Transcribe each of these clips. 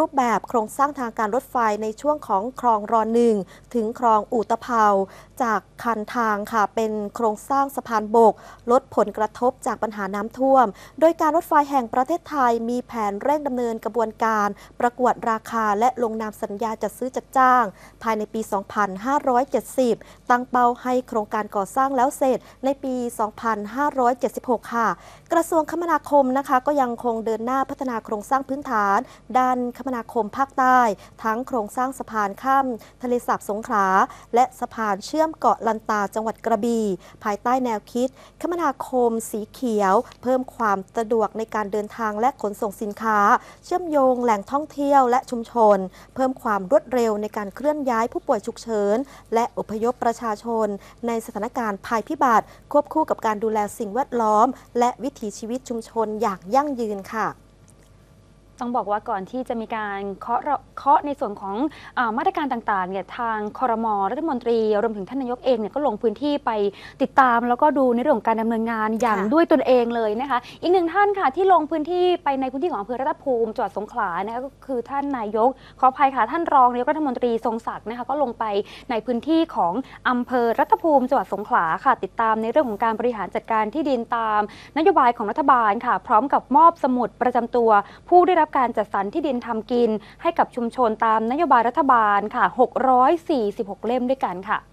รูปแบบโครงสร้างทางการรถไฟในช่วงของคลองร.1 ถึงคลองอุตภเปาจากคันทางค่ะเป็นโครงสร้างสะพานบกลดผลกระทบจากปัญหาน้ำท่วมโดยการรถไฟแห่งประเทศไทยมีแผนเร่งดำเนินกระบวนการประกวดราคาและลงนามสัญญาจัดซื้อจัดจ้างภายในปี 2570 ตั้งเป้าให้โครงการก่อสร้างแล้วเสร็จในปี 2576 ค่ะกระทรวงคมนาคมนะคะก็ยังคงเดินหน้าพัฒนาโครงสร้างพื้นฐานด้านคมนาคมภาคใต้ทั้งโครงสร้างสะพานข้ามทะเลสาบสงขลาและสะพานเชื่อมเกาะลันตาจังหวัดกระบี่ภายใต้แนวคิดคมนาคมสีเขียวเพิ่มความสะดวกในการเดินทางและขนส่งสินค้าเชื่อมโยงแหล่งท่องเที่ยวและชุมชนเพิ่มความรวดเร็วในการเคลื่อนย้ายผู้ป่วยฉุกเฉินและอพยพประชาชนในสถานการณ์ภัยพิบัติควบคู่กับการดูแลสิ่งแวดล้อมและวิถีชีวิตชุมชนอย่างยั่งยืนค่ะต้องบอกว่าก่อนที่จะมีการเคาะในส่วนของมาตรการต่างๆเนี่ยทางครม.รัฐมนตรีรวมถึงท่านนายกเองเนี่ยก็ลงพื้นที่ไปติดตามแล้วก็ดูในเรื่องของการดำเนินงานอย่างด้วยตนเองเลยนะคะอีกหนึ่งท่านค่ะที่ลงพื้นที่ไปในพื้นที่ของอำเภอรัตภูมิจังหวัดสงขลานะคะก็คือท่านนายกขออภัยค่ะท่านรองนายกรัฐมนตรีทรงศักดิ์นะคะก็ลงไปในพื้นที่ของอำเภอรัตภูมิจังหวัดสงขลาค่ะติดตามในเรื่องของการบริหารจัดการที่ดินตามนโยบายของรัฐบาลค่ะพร้อมกับมอบสมุดประจำตัวผู้ได้รับการจัดสรรที่ดินทำกินให้กับชุมชนตามนโยบายรัฐบาลค่ะ646 เล่มด้วยกันค่ะ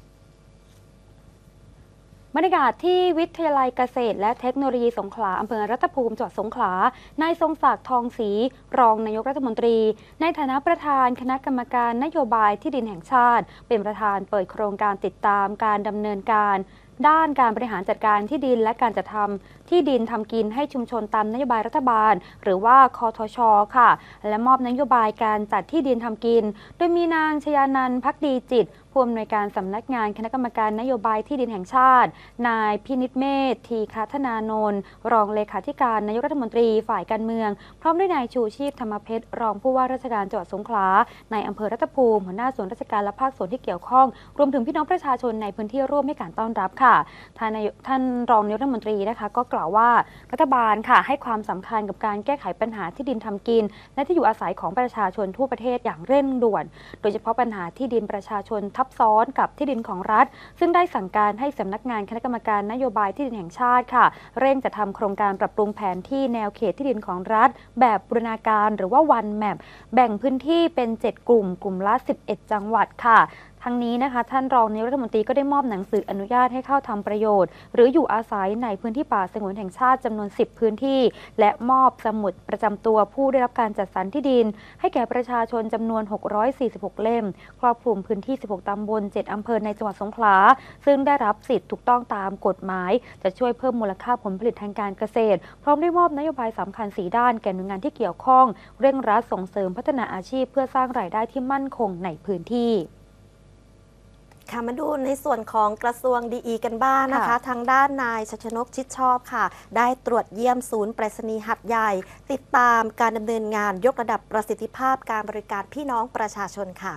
บรรยากาศที่วิทยาลัยเกษตรและเทคโนโลยีสงขลาอำเภอรัตภูมิจังหวัดสงขลานายทรงศักดิ์ทองศรีรองนายกรัฐมนตรีในฐานะประธานคณะกรรมการนโยบายที่ดินแห่งชาติเป็นประธานเปิดโครงการติดตามการดำเนินการด้านการบริหารจัดการที่ดินและการจัดทำที่ดินทำกินให้ชุมชนตามนโยบายรัฐบาลหรือว่าคทช.ค่ะและมอบนโยบายการจัดที่ดินทำกินโดยมีนางชยานันท์ภักดีจิตผู้อำนวยการสำนักงานคณะกรรมการนโยบายที่ดินแห่งชาตินายพินิจเมธทีคธนานนท์รองเลขาธิการนายกรัฐมนตรีฝ่ายการเมืองพร้อมด้วยนายชูชีพธรรมเพชรรองผู้ว่าราชการจังหวัดสงขลาในอำเภอรัตภูมิหัวหน้าส่วนราชการและภาคส่วนที่เกี่ยวข้องรวมถึงพี่น้องประชาชนในพื้นที่ร่วมให้การต้อนรับค่ะท่านรองนายกรัฐมนตรีนะคะก็กล่าวว่ารัฐบาลค่ะให้ความสำคัญกับการแก้ไขปัญหาที่ดินทำกินและที่อยู่อาศัยของประชาชนทั่วประเทศอย่างเร่งด่วนโดยเฉพาะปัญหาที่ดินประชาชนทับซ้อนกับที่ดินของรัฐซึ่งได้สั่งการให้สำนักงานคณะกรรมการนโยบายที่ดินแห่งชาติค่ะเร่งจะทำโครงการปรับปรุงแผนที่แนวเขตที่ดินของรัฐแบบบูรณาการหรือว่า One Map แบ่งพื้นที่เป็น7 กลุ่มละ11 จังหวัดค่ะทั้งนี้นะคะท่านรองนายกรัฐมนตรีก็ได้มอบหนังสืออนุญาตให้เข้าทำประโยชน์หรืออยู่อาศัยในพื้นที่ป่าสงวนแห่งชาติจำนวน10 พื้นที่และมอบสมุดประจำตัวผู้ได้รับการจัดสรรที่ดินให้แก่ประชาชนจำนวน646 เล่มครอบคลุมพื้นที่16 ตำบล7 อำเภอในจังหวัดสงขลาซึ่งได้รับสิทธิ์ถูกต้องตามกฎหมายจะช่วยเพิ่มมูลค่าผลผลิตทางการเกษตรพร้อมได้มอบนโยบายสำคัญ4 ด้านแก่หน่วยงานที่เกี่ยวข้องเร่งรัดส่งเสริมพัฒนาอาชีพเพื่อสร้างรายได้ที่มั่นคงในพื้นที่ค่ะมาดูในส่วนของกระทรวงดีกันบ้างนะคะทางด้านนายชัชนกชิดชอบค่ะได้ตรวจเยี่ยมศูนย์ไปรษณีย์หัดใหญ่ติดตามการดำเนินงานยกระดับประสิทธิภาพการบริการพี่น้องประชาชนค่ะ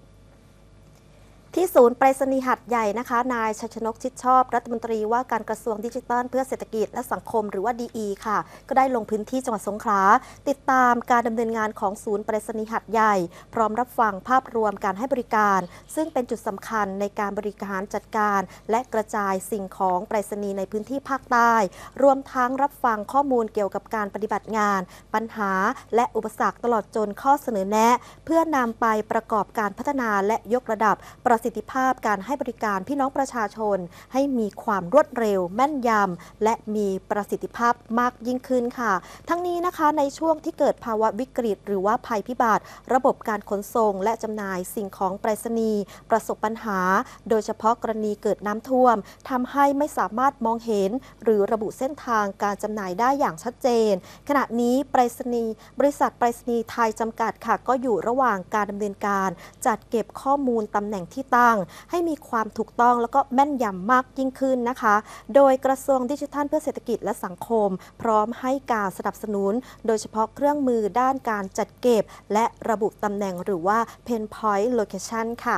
ที่ศูนย์ไปรษณีย์หัดใหญ่นะคะนายชัชนกชิดชอบรัฐมนตรีว่าการกระทรวงดิจิทัลเพื่อเศรษฐกิจและสังคมหรือว่าดีค่ะก็ได้ลงพื้นที่จังหวัดสงขลาติดตามการดำเนินงานของศูนย์ไปรษณีย์หัดใหญ่พร้อมรับฟังภาพรวมการให้บริการซึ่งเป็นจุดสำคัญในการบริการจัดการและกระจายสิ่งของไปรษณีย์ในพื้นที่ภาคใต้รวมทั้งรับฟังข้อมูลเกี่ยวกับการปฏิบัติงานปัญหาและอุปสรรคตลอดจนข้อเสนอแนะเพื่อนำไปประกอบการพัฒนาและยกระดับประสิทธิภาพการให้บริการพี่น้องประชาชนให้มีความรวดเร็วแม่นยำและมีประสิทธิภาพมากยิ่งขึ้นค่ะทั้งนี้นะคะในช่วงที่เกิดภาวะวิกฤตหรือว่าภัยพิบัติระบบการขนส่งและจำหน่ายสิ่งของไปรษณีย์ประสบปัญหาโดยเฉพาะกรณีเกิดน้ำท่วมทำให้ไม่สามารถมองเห็นหรือระบุเส้นทางการจำหน่ายได้อย่างชัดเจนขณะนี้บริษัทไปรษณีย์ไทยจำกัดค่ะก็อยู่ระหว่างการดำเนินการจัดเก็บข้อมูลตำแหน่งที่ตั้งให้มีความถูกต้องแล้วก็แม่นยำมากยิ่งขึ้นนะคะโดยกระทรวงดิจิทัลเพื่อเศรษฐกิจและสังคมพร้อมให้การสนับสนุนโดยเฉพาะเครื่องมือด้านการจัดเก็บและระบุตำแหน่งหรือว่า Pain Point Location ค่ะ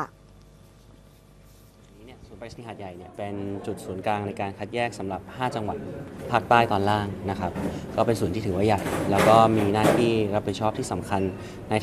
ศูนย์ไปรษณีย์หาดใหญ่เนี่ยเป็นจุดศูนย์กลางในการคัดแยกสำหรับ5 จังหวัดภาคใต้ตอนล่างนะครับก็เป็นศูนย์ที่ถือว่าใหญ่แล้วก็มีหน้าที่รับผิดชอบที่สำคัญใน